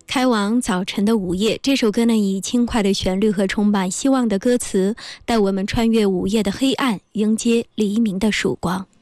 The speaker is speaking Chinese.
开往早晨的午夜，这首歌呢以轻快的旋律和充满希望的歌词，带我们穿越午夜的黑暗，迎接黎明的曙光。